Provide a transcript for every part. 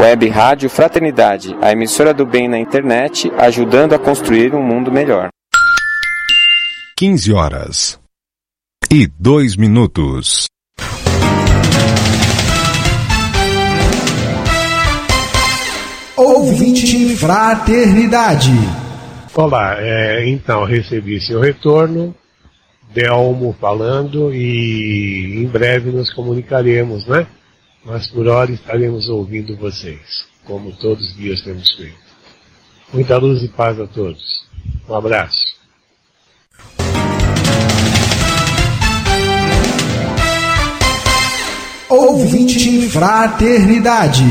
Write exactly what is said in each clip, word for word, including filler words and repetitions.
Web Rádio Fraternidade, a emissora do bem na internet, ajudando a construir um mundo melhor. quinze horas e dois minutos. Ouvinte Fraternidade. Olá, é, então recebi seu retorno, Delmo falando, e em breve nos comunicaremos, né? Mas por hora estaremos ouvindo vocês, como todos os dias temos feito. Muita luz e paz a todos. Um abraço. Ouvinte Fraternidade.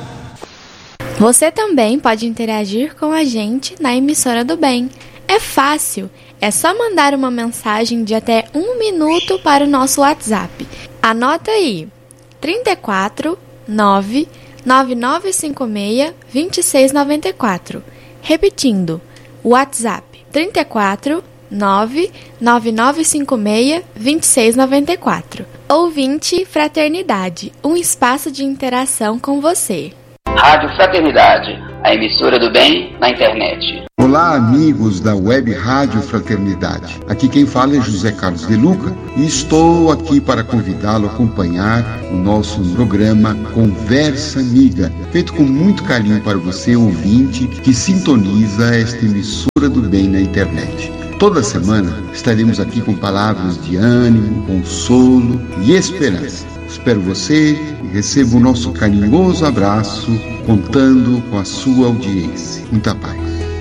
Você também pode interagir com a gente na emissora do bem. É fácil, é só mandar uma mensagem de até um minuto para o nosso WhatsApp. Anota aí, trinta e quatro, nove, nove nove cinco seis, dois seis nove quatro. Repetindo, WhatsApp trinta e quatro, nove, nove nove cinco seis, dois seis nove quatro. Ouvinte Fraternidade, um espaço de interação com você. Rádio Fraternidade, a emissora do bem na internet. Olá, amigos da Web Rádio Fraternidade. Aqui quem fala é José Carlos de Luca e estou aqui para convidá-lo a acompanhar o nosso programa Conversa Amiga, feito com muito carinho para você, ouvinte, que sintoniza esta emissora do bem na internet. Toda semana estaremos aqui com palavras de ânimo, consolo e esperança. Espero você e receba o nosso carinhoso abraço, contando com a sua audiência. Muita paz.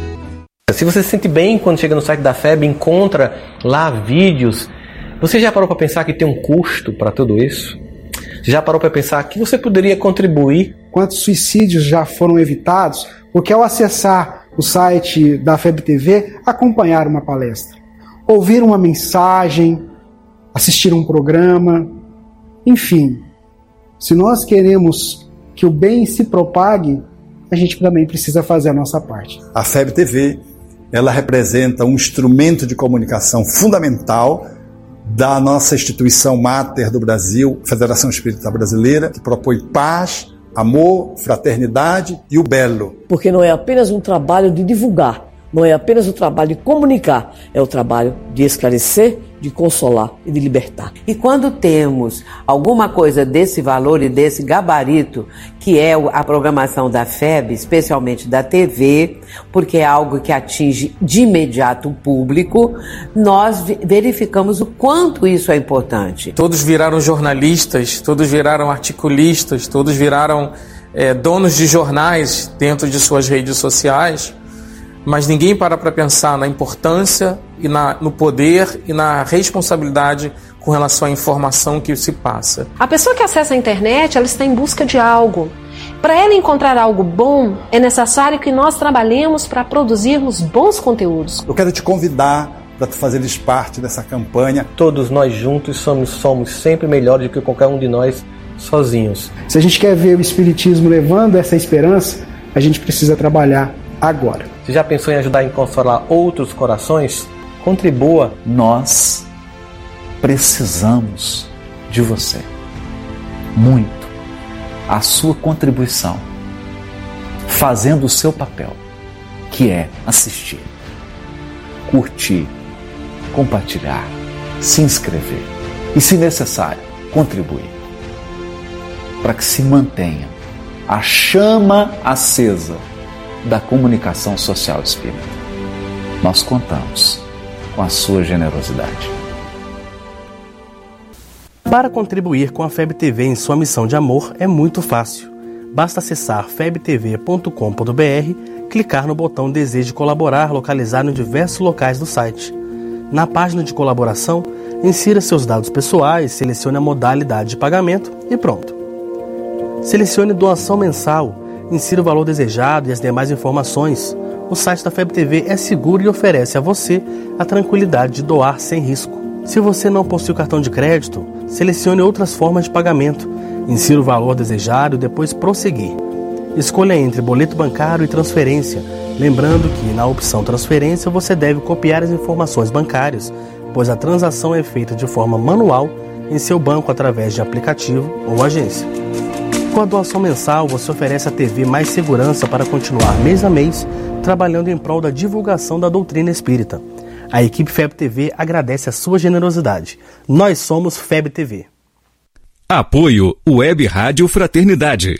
Se você se sente bem quando chega no site da F E B, encontra lá vídeos, você já parou para pensar que tem um custo para tudo isso? Você já parou para pensar que você poderia contribuir? Quantos suicídios já foram evitados porque ao acessar o site da F E B T V, acompanhar uma palestra, ouvir uma mensagem, assistir um programa, enfim, se nós queremos que o bem se propague, a gente também precisa fazer a nossa parte. A F E B T V, ela representa um instrumento de comunicação fundamental da nossa instituição máter do Brasil, Federação Espírita Brasileira, que propõe paz, amor, fraternidade e o belo. Porque não é apenas um trabalho de divulgar, não é apenas o trabalho de comunicar, é o trabalho de esclarecer, de consolar e de libertar. E quando temos alguma coisa desse valor e desse gabarito, que é a programação da F E B, especialmente da T V, porque é algo que atinge de imediato o público, nós verificamos o quanto isso é importante. Todos viraram jornalistas, todos viraram articulistas, todos viraram é, donos de jornais dentro de suas redes sociais, mas ninguém para para pensar na importância e na, no poder e na responsabilidade com relação à informação que se passa. A pessoa que acessa a internet, ela está em busca de algo. Para ela encontrar algo bom, é necessário que nós trabalhemos para produzirmos bons conteúdos. Eu quero te convidar para tu fazeres parte dessa campanha. Todos nós juntos somos, somos sempre melhores do que qualquer um de nós sozinhos. Se a gente quer ver o Espiritismo levando essa esperança, a gente precisa trabalhar agora. Você já pensou em ajudar em consolar outros corações? Contribua. Nós precisamos de você. Muito. A sua contribuição, fazendo o seu papel, que é assistir, curtir, compartilhar, se inscrever e, se necessário, contribuir, para que se mantenha a chama acesa da comunicação social espírita. Nós contamos com a sua generosidade. Para contribuir com a F E B T V em sua missão de amor é muito fácil. Basta acessar f e b t v ponto com ponto b r, clicar no botão Deseje colaborar localizado em diversos locais do site. Na página de colaboração, insira seus dados pessoais, selecione a modalidade de pagamento e pronto. Selecione doação mensal, insira o valor desejado e as demais informações. O site da F E B T V é seguro e oferece a você a tranquilidade de doar sem risco. Se você não possui cartão de crédito, selecione outras formas de pagamento. Insira o valor desejado e depois prosseguir. Escolha entre boleto bancário e transferência, lembrando que na opção transferência você deve copiar as informações bancárias, pois a transação é feita de forma manual em seu banco através de aplicativo ou agência. Com a doação mensal, você oferece à T V mais segurança para continuar mês a mês trabalhando em prol da divulgação da doutrina espírita. A equipe F E B T V agradece a sua generosidade. Nós somos F E B T V. Apoio Web Rádio Fraternidade.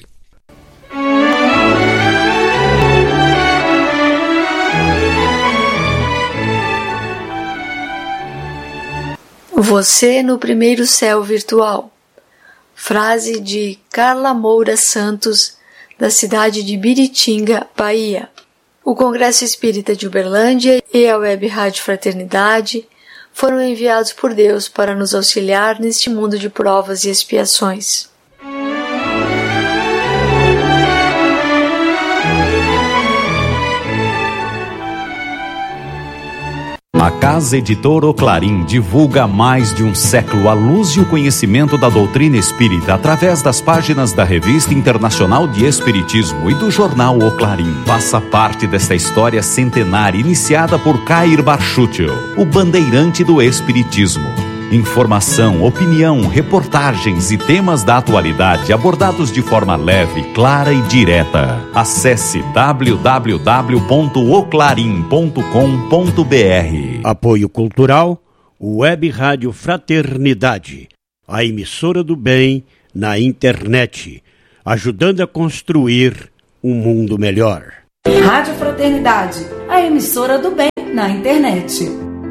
Você no primeiro céu virtual. Frase de Carla Moura Santos, da cidade de Biritinga, Bahia. O Congresso Espírita de Uberlândia e a Web Rádio Fraternidade foram enviados por Deus para nos auxiliar neste mundo de provas e expiações. A Casa Editora Oclarim divulga há mais de um século a luz e o conhecimento da doutrina espírita através das páginas da Revista Internacional de Espiritismo e do jornal Oclarim. Faça parte desta história centenária iniciada por Kair Barchutel, o bandeirante do Espiritismo. Informação, opinião, reportagens e temas da atualidade abordados de forma leve, clara e direta. Acesse w w w ponto oclarim ponto com ponto b r. Apoio Cultural, Web Rádio Fraternidade, a emissora do bem na internet, ajudando a construir um mundo melhor. Rádio Fraternidade, a emissora do bem na internet.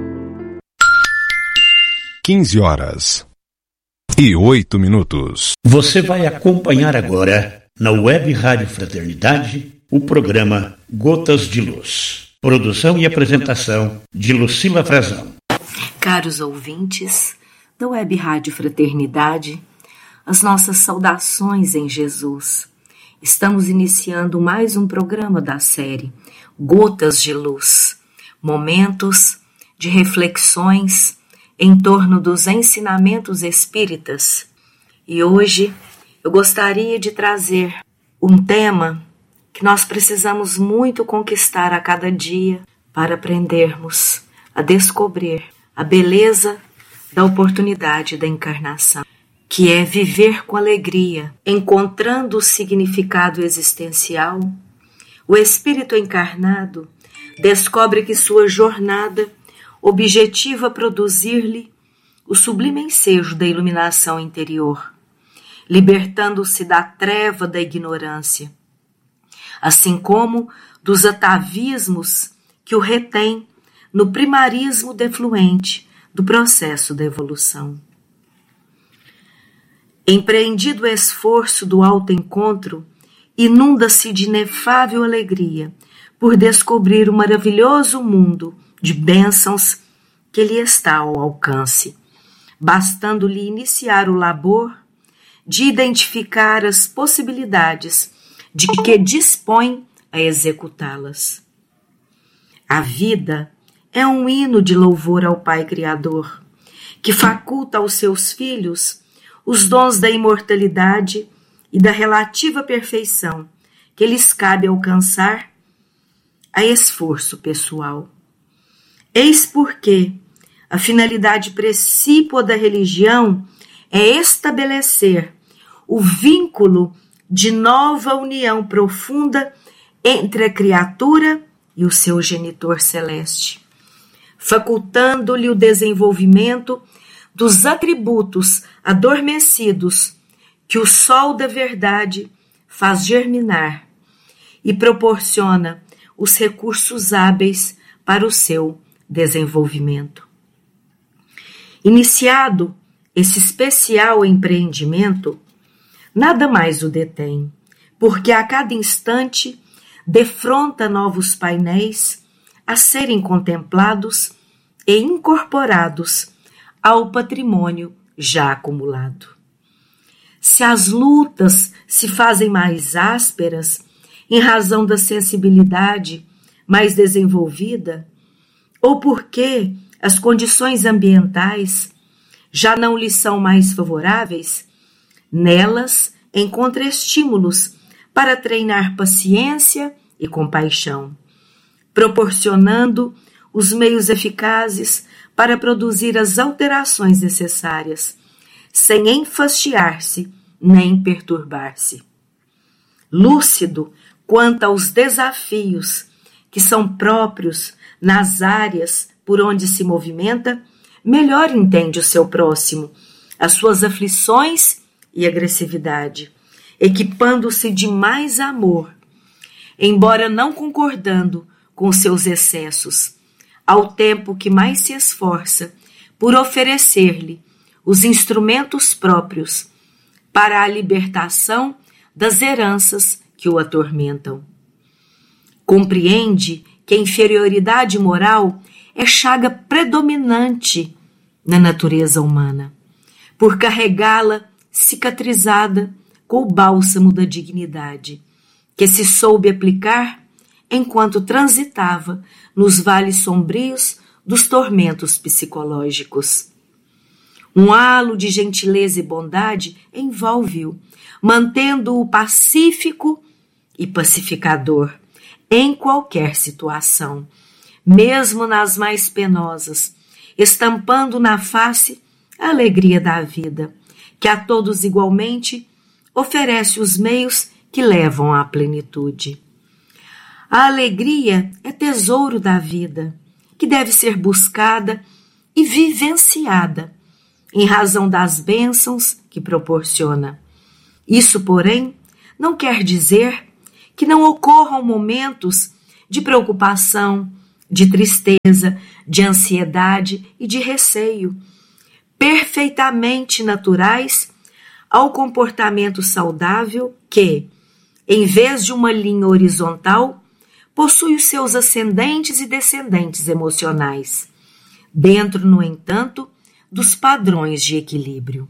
quinze horas e oito minutos. Você vai acompanhar agora, na Web Rádio Fraternidade, o programa Gotas de Luz. Produção e apresentação de Lucila Frazão. Caros ouvintes da Web Rádio Fraternidade, as nossas saudações em Jesus. Estamos iniciando mais um programa da série Gotas de Luz, momentos de reflexões em torno dos ensinamentos espíritas. E hoje eu gostaria de trazer um tema que nós precisamos muito conquistar a cada dia para aprendermos a descobrir a beleza da oportunidade da encarnação, que é viver com alegria, encontrando o significado existencial. O espírito encarnado descobre que sua jornada objetiva produzir-lhe o sublime ensejo da iluminação interior, libertando-se da treva da ignorância, assim como dos atavismos que o retém no primarismo defluente do processo da evolução. Empreendido o esforço do autoencontro, inunda-se de inefável alegria por descobrir o maravilhoso mundo de bênçãos que lhe está ao alcance, bastando-lhe iniciar o labor de identificar as possibilidades de que dispõe a executá-las. A vida é um hino de louvor ao Pai Criador, que faculta aos seus filhos os dons da imortalidade e da relativa perfeição que lhes cabe alcançar a esforço pessoal. Eis porque a finalidade precípua da religião é estabelecer o vínculo de nova união profunda entre a criatura e o seu genitor celeste, facultando-lhe o desenvolvimento dos atributos adormecidos que o sol da verdade faz germinar e proporciona os recursos hábeis para o seu desenvolvimento. Iniciado esse especial empreendimento, nada mais o detém, porque a cada instante defronta novos painéis a serem contemplados e incorporados ao patrimônio já acumulado. Se as lutas se fazem mais ásperas em razão da sensibilidade mais desenvolvida, ou porque as condições ambientais já não lhe são mais favoráveis, nelas encontra estímulos para treinar paciência e compaixão, proporcionando os meios eficazes para produzir as alterações necessárias, sem enfastiar-se nem perturbar-se. lúcido quanto aos desafios que são próprios nas áreas por onde se movimenta, melhor entende o seu próximo, as suas aflições e agressividade, equipando-se de mais amor, embora não concordando com seus excessos, ao tempo que mais se esforça por oferecer-lhe os instrumentos próprios para a libertação das heranças que o atormentam. Compreende que a inferioridade moral é chaga predominante na natureza humana, por carregá-la cicatrizada com o bálsamo da dignidade, que se soube aplicar enquanto transitava nos vales sombrios dos tormentos psicológicos. Um halo de gentileza e bondade envolve-o, mantendo-o pacífico e pacificador em qualquer situação, mesmo nas mais penosas, estampando na face a alegria da vida, que a todos igualmente oferece os meios que levam à plenitude. A alegria é tesouro da vida, que deve ser buscada e vivenciada em razão das bênçãos que proporciona. Isso, porém, não quer dizer que não ocorram momentos de preocupação, de tristeza, de ansiedade e de receio, perfeitamente naturais ao comportamento saudável que, em vez de uma linha horizontal, possui os seus ascendentes e descendentes emocionais, dentro, no entanto, dos padrões de equilíbrio.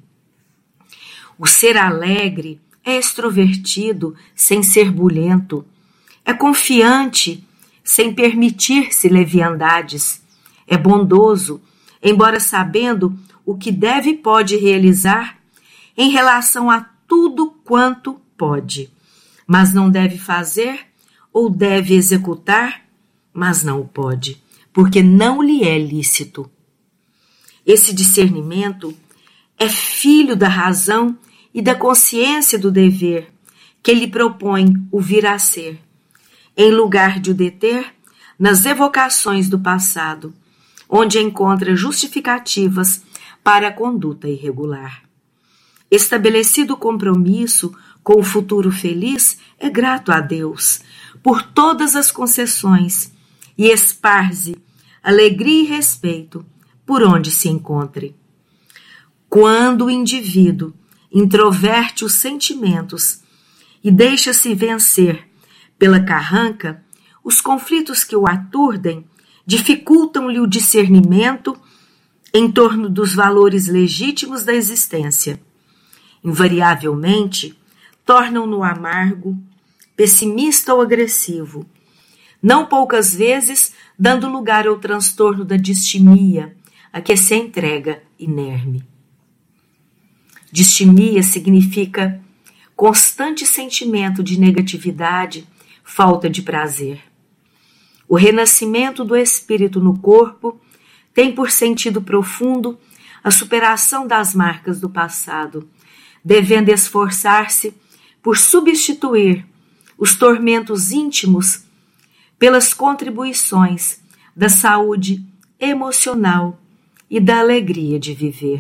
O ser alegre é extrovertido sem ser bulhento, é confiante sem permitir-se leviandades, é bondoso, embora sabendo o que deve e pode realizar em relação a tudo quanto pode, mas não deve fazer ou deve executar, mas não o pode, porque não lhe é lícito. Esse discernimento é filho da razão e da consciência do dever que lhe propõe o vir a ser, em lugar de o deter nas evocações do passado, onde encontra justificativas para a conduta irregular. Estabelecido o compromisso com o futuro feliz, é grato a Deus por todas as concessões e esparze alegria e respeito por onde se encontre. Quando o indivíduo introverte os sentimentos e deixa-se vencer pela carranca, os conflitos que o aturdem dificultam-lhe o discernimento em torno dos valores legítimos da existência. Invariavelmente, tornam-no amargo, pessimista ou agressivo, não poucas vezes dando lugar ao transtorno da distimia, a que se entrega inerme. Distimia significa constante sentimento de negatividade, falta de prazer. O renascimento do espírito no corpo tem por sentido profundo a superação das marcas do passado, devendo esforçar-se por substituir os tormentos íntimos pelas contribuições da saúde emocional e da alegria de viver.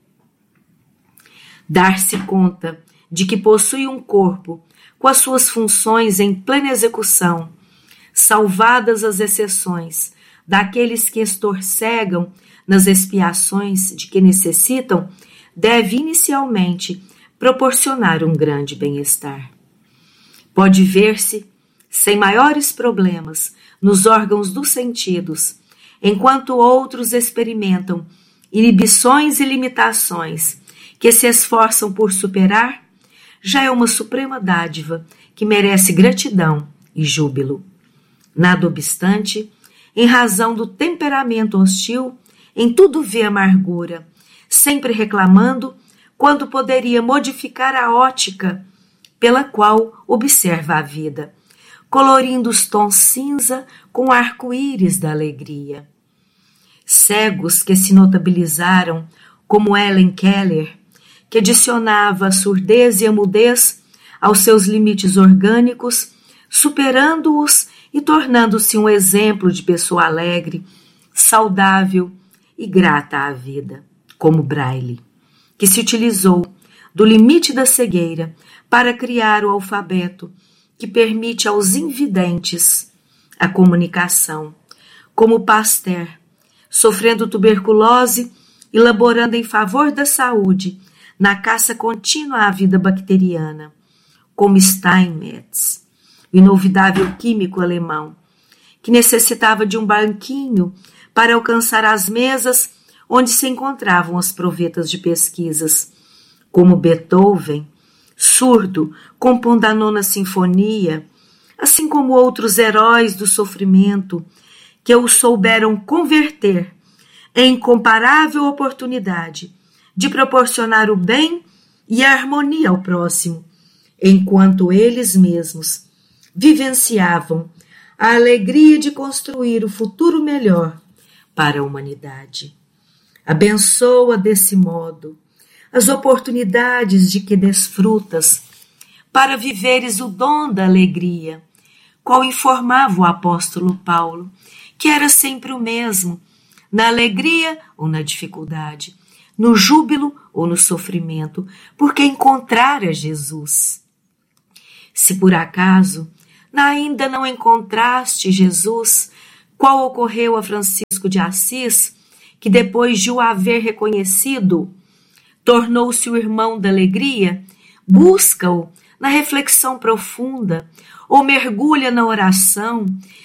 Dar-se conta de que possui um corpo com as suas funções em plena execução, salvadas as exceções daqueles que estorcegam nas expiações de que necessitam, deve inicialmente proporcionar um grande bem-estar. Pode ver-se sem maiores problemas nos órgãos dos sentidos, enquanto outros experimentam inibições e limitações que se esforçam por superar, já é uma suprema dádiva que merece gratidão e júbilo. Nada obstante, em razão do temperamento hostil, em tudo vê amargura, sempre reclamando quando poderia modificar a ótica pela qual observa a vida, colorindo os tons cinza com arco-íris da alegria. Cegos que se notabilizaram, como Helen Keller, que adicionava a surdez e a mudez aos seus limites orgânicos, superando-os e tornando-se um exemplo de pessoa alegre, saudável e grata à vida, como Braille, que se utilizou do limite da cegueira para criar o alfabeto que permite aos invidentes a comunicação, como Pasteur, sofrendo tuberculose e laborando em favor da saúde na caça contínua à vida bacteriana, como Steinmetz, o inovidável químico alemão, que necessitava de um banquinho para alcançar as mesas onde se encontravam as provetas de pesquisas, como Beethoven, surdo, compondo a nona sinfonia, assim como outros heróis do sofrimento que o souberam converter em incomparável oportunidade de proporcionar o bem e a harmonia ao próximo, enquanto eles mesmos vivenciavam a alegria de construir o futuro melhor para a humanidade. Abençoa desse modo as oportunidades de que desfrutas para viveres o dom da alegria, qual informava o apóstolo Paulo, que era sempre o mesmo, na alegria ou na dificuldade, no júbilo ou no sofrimento, porque encontrara Jesus. Se por acaso ainda não encontraste Jesus, qual ocorreu a Francisco de Assis, que depois de o haver reconhecido, tornou-se o irmão da alegria, busca-o na reflexão profunda ou mergulha na oração,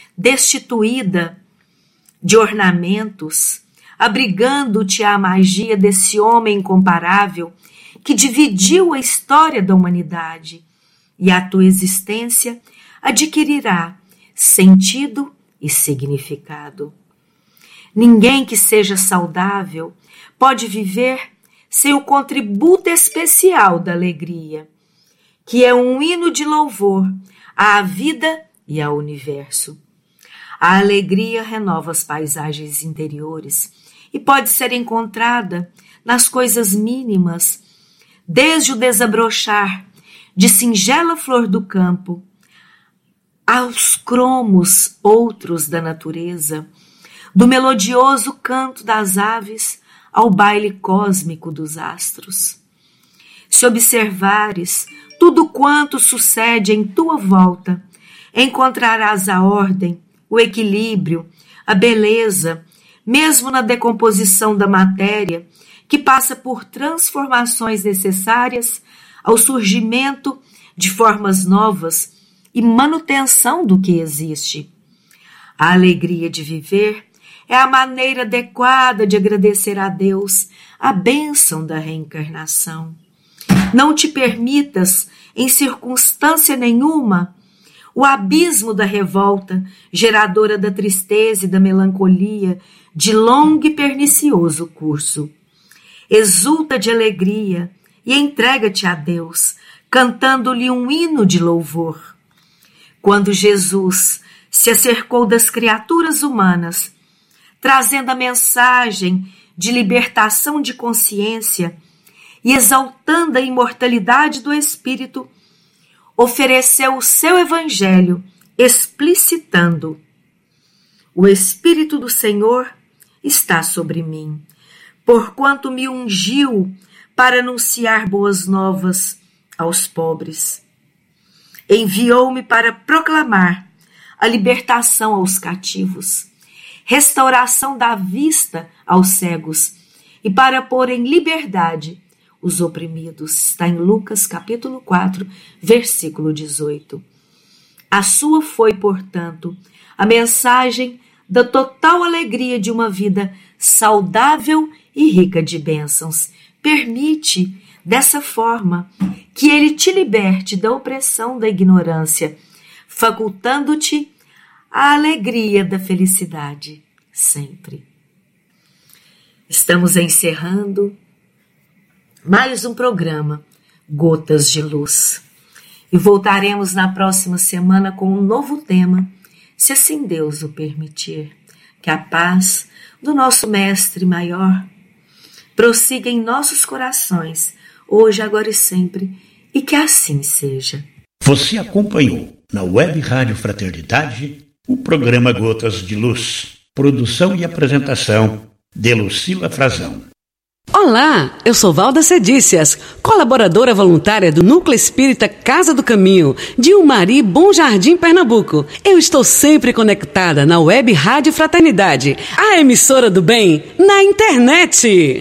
destituída de ornamentos, abrigando-te à magia desse homem incomparável que dividiu a história da humanidade, e a tua existência adquirirá sentido e significado. Ninguém que seja saudável pode viver sem o contributo especial da alegria, que é um hino de louvor à vida e ao universo. A alegria renova as paisagens interiores e pode ser encontrada nas coisas mínimas, desde o desabrochar de singela flor do campo aos cromos outros da natureza, do melodioso canto das aves ao baile cósmico dos astros. Se observares tudo quanto sucede em tua volta, encontrarás a ordem, o equilíbrio, a beleza, mesmo na decomposição da matéria, que passa por transformações necessárias ao surgimento de formas novas e manutenção do que existe. A alegria de viver é a maneira adequada de agradecer a Deus a bênção da reencarnação. Não te permitas, em circunstância nenhuma, o abismo da revolta, geradora da tristeza e da melancolia de longo e pernicioso curso. Exulta de alegria e entrega-te a Deus, cantando-lhe um hino de louvor. Quando Jesus se acercou das criaturas humanas, trazendo a mensagem de libertação de consciência e exaltando a imortalidade do espírito, ofereceu o seu evangelho, explicitando: o Espírito do Senhor está sobre mim, porquanto me ungiu para anunciar boas novas aos pobres. Enviou-me para proclamar a libertação aos cativos, restauração da vista aos cegos e para pôr em liberdade os oprimidos. Está em Lucas capítulo quatro, versículo dezoito. A sua foi, portanto, a mensagem da total alegria de uma vida saudável e rica de bênçãos. Permite, dessa forma, que ele te liberte da opressão da ignorância, facultando-te a alegria da felicidade sempre. Estamos encerrando mais um programa Gotas de Luz e voltaremos na próxima semana com um novo tema, se assim Deus o permitir. Que a paz do nosso Mestre Maior prossiga em nossos corações, hoje, agora e sempre, e que assim seja. Você acompanhou na Web Rádio Fraternidade o programa Gotas de Luz. Produção e apresentação de Lucila Frazão. Olá, eu sou Valda Cedícias, colaboradora voluntária do Núcleo Espírita Casa do Caminho, de Umari, Bom Jardim, Pernambuco. Eu estou sempre conectada na Web Rádio Fraternidade, a emissora do bem na internet.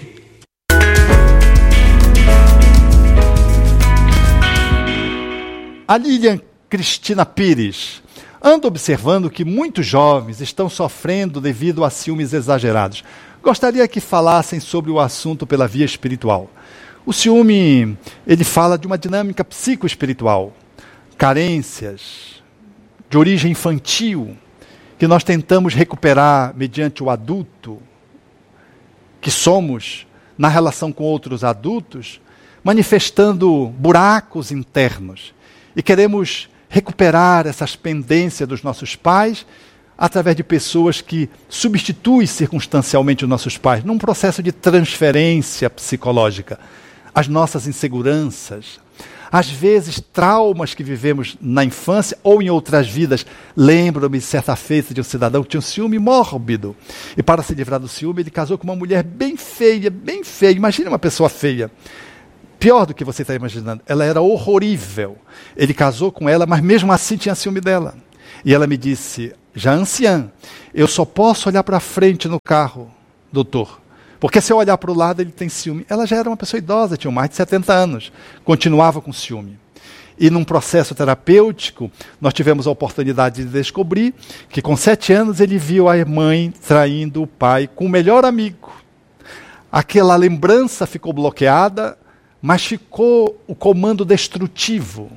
A Lilian Cristina Pires anda observando que muitos jovens estão sofrendo devido a ciúmes exagerados. Gostaria que falassem sobre o assunto pela via espiritual. O ciúme, ele fala de uma dinâmica psicoespiritual, carências de origem infantil, que nós tentamos recuperar mediante o adulto, que somos na relação com outros adultos, manifestando buracos internos. E queremos recuperar essas pendências dos nossos pais através de pessoas que substituem circunstancialmente os nossos pais, num processo de transferência psicológica. As nossas inseguranças, às vezes traumas que vivemos na infância ou em outras vidas. Lembro-me de certa feita de um cidadão que tinha um ciúme mórbido. E para se livrar do ciúme, ele casou com uma mulher bem feia, bem feia. Imagina uma pessoa feia. Pior do que você está imaginando. Ela era horrorível. Ele casou com ela, mas mesmo assim tinha ciúme dela. E ela me disse, já anciã, eu só posso olhar para frente no carro, doutor. Porque se eu olhar para o lado, ele tem ciúme. Ela já era uma pessoa idosa, tinha mais de setenta anos. Continuava com ciúme. E num processo terapêutico, nós tivemos a oportunidade de descobrir que com sete anos ele viu a mãe traindo o pai com o melhor amigo. Aquela lembrança ficou bloqueada, mas ficou o comando destrutivo.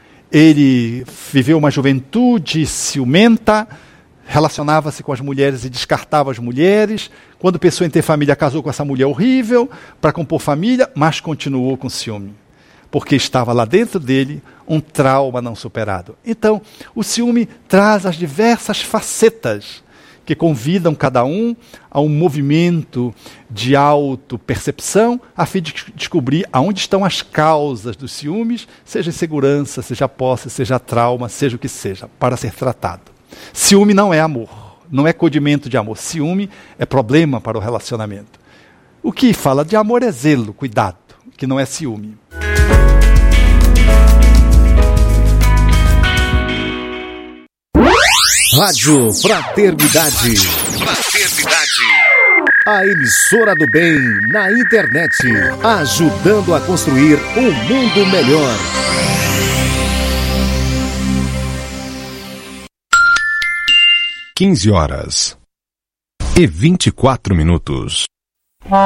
Ele viveu uma juventude ciumenta, relacionava-se com as mulheres e descartava as mulheres. Quando pensou em ter família, casou com essa mulher horrível para compor família, mas continuou com ciúme, porque estava lá dentro dele um trauma não superado. Então, o ciúme traz as diversas facetas que convidam cada um a um movimento de autopercepção, a fim de descobrir aonde estão as causas dos ciúmes, seja insegurança, seja posse, seja trauma, seja o que seja, para ser tratado. Ciúme não é amor, não é codimento de amor. Ciúme é problema para o relacionamento. O que fala de amor é zelo, cuidado, que não é ciúme. Rádio Fraternidade. Fraternidade. A emissora do bem na internet, ajudando a construir um mundo melhor. quinze horas e vinte e quatro minutos.